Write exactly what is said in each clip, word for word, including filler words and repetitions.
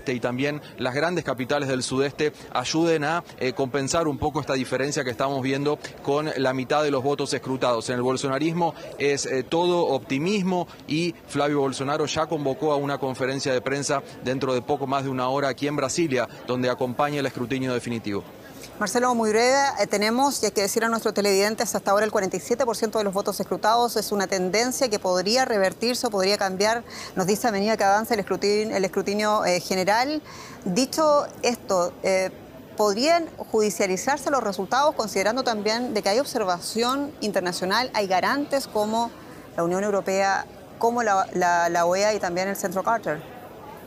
este y también las grandes capitales del sudeste ayuden a eh, compensar un poco esta diferencia que estamos viendo con la mitad de los votos escrutados. En el bolsonarismo es eh, todo optimismo y Flavio Bolsonaro ya convocó a una conferencia de prensa dentro de poco más de una hora aquí en Brasilia, donde acompaña el escrutinio definitivo. Marcelo, muy breve, eh, tenemos, y hay que decir a nuestros televidentes, hasta ahora el cuarenta y siete por ciento de los votos escrutados. Es una tendencia que podría revertirse o podría cambiar, nos dice a medida que avance el escrutinio, el escrutinio eh, general. Dicho esto, eh, ¿podrían judicializarse los resultados, considerando también de que hay observación internacional, hay garantes como la Unión Europea, como la, la, la O E A y también el Centro Carter?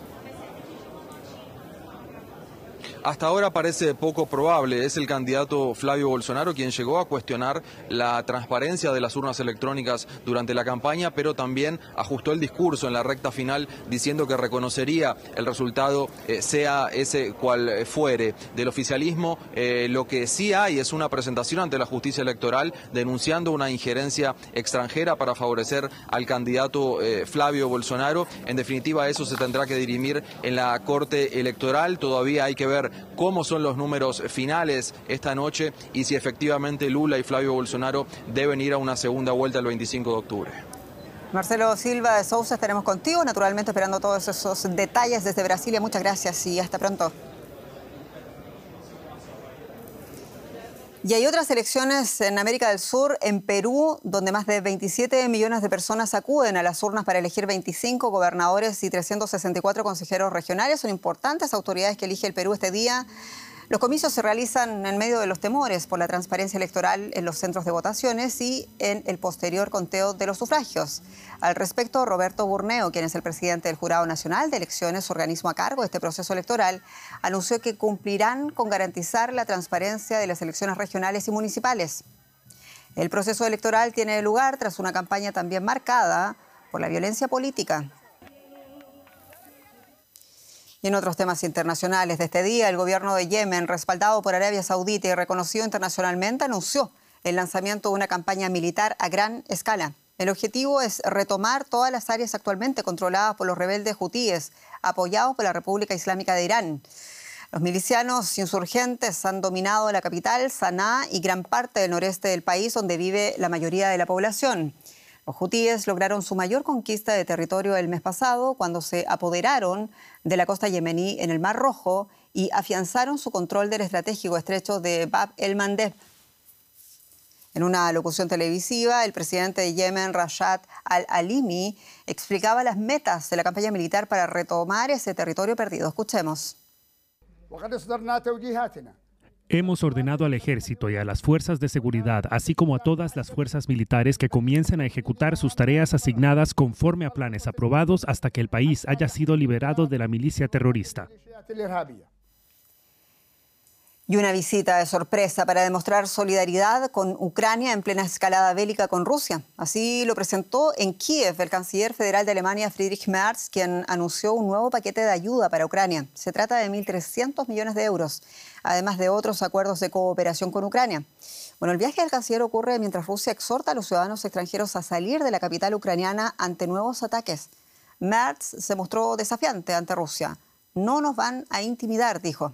Hasta ahora parece poco probable. Es el candidato Flavio Bolsonaro quien llegó a cuestionar la transparencia de las urnas electrónicas durante la campaña, pero también ajustó el discurso en la recta final diciendo que reconocería el resultado, eh, sea ese cual fuere. Del oficialismo, eh, lo que sí hay es una presentación ante la justicia electoral denunciando una injerencia extranjera para favorecer al candidato eh, Flavio Bolsonaro. En definitiva, eso se tendrá que dirimir en la Corte Electoral. Todavía hay que ver cómo son los números finales esta noche y si efectivamente Lula y Flavio Bolsonaro deben ir a una segunda vuelta el veinticinco de octubre. Marcelo Silva de Sousa, estaremos contigo, naturalmente esperando todos esos detalles desde Brasilia. Muchas gracias y hasta pronto. Y hay otras elecciones en América del Sur, en Perú, donde más de veintisiete millones de personas acuden a las urnas para elegir veinticinco gobernadores y trescientos sesenta y cuatro consejeros regionales. Son importantes autoridades que elige el Perú este día. Los comicios se realizan en medio de los temores por la transparencia electoral en los centros de votaciones y en el posterior conteo de los sufragios. Al respecto, Roberto Burneo, quien es el presidente del Jurado Nacional de Elecciones, organismo a cargo de este proceso electoral, anunció que cumplirán con garantizar la transparencia de las elecciones regionales y municipales. El proceso electoral tiene lugar tras una campaña también marcada por la violencia política. Y en otros temas internacionales de este día, el gobierno de Yemen, respaldado por Arabia Saudita y reconocido internacionalmente, anunció el lanzamiento de una campaña militar a gran escala. El objetivo es retomar todas las áreas actualmente controladas por los rebeldes hutíes, apoyados por la República Islámica de Irán. Los milicianos insurgentes han dominado la capital, Saná, y gran parte del noreste del país, donde vive la mayoría de la población. Los hutíes lograron su mayor conquista de territorio el mes pasado cuando se apoderaron de la costa yemení en el Mar Rojo y afianzaron su control del estratégico estrecho de Bab el-Mandeb. En una locución televisiva, el presidente de Yemen, Rashad al-Alimi, explicaba las metas de la campaña militar para retomar ese territorio perdido. Escuchemos. Hemos ordenado al ejército y a las fuerzas de seguridad, así como a todas las fuerzas militares, que comiencen a ejecutar sus tareas asignadas conforme a planes aprobados hasta que el país haya sido liberado de la milicia terrorista. Y una visita de sorpresa para demostrar solidaridad con Ucrania en plena escalada bélica con Rusia. Así lo presentó en Kiev el canciller federal de Alemania, Friedrich Merz, quien anunció un nuevo paquete de ayuda para Ucrania. Se trata de mil trescientos millones de euros, además de otros acuerdos de cooperación con Ucrania. Bueno, el viaje del canciller ocurre mientras Rusia exhorta a los ciudadanos extranjeros a salir de la capital ucraniana ante nuevos ataques. Merz se mostró desafiante ante Rusia. No nos van a intimidar, dijo.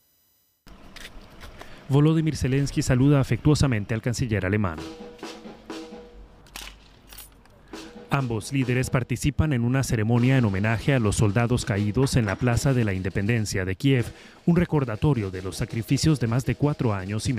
Volodymyr Zelensky saluda afectuosamente al canciller alemán. Ambos líderes participan en una ceremonia en homenaje a los soldados caídos en la Plaza de la Independencia de Kiev, un recordatorio de los sacrificios de más de cuatro años y medio.